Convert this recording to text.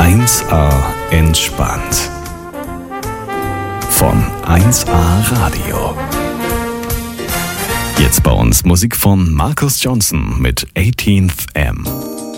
1A entspannt. Von 1A Radio. Jetzt bei uns Musik von Marcus Johnson mit 18th M.